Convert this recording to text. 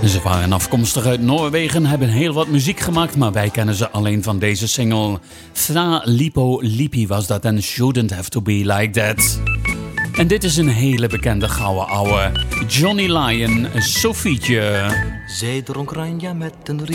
Ze waren afkomstig uit Noorwegen, hebben heel wat muziek gemaakt, maar wij kennen ze alleen van deze single. Fra Lipo Lipi was dat en Shouldn't Have To Be Like That. En dit is een hele bekende gouden ouwe. Johnny Lyon, Sofietje. Zij dronk Ranja met een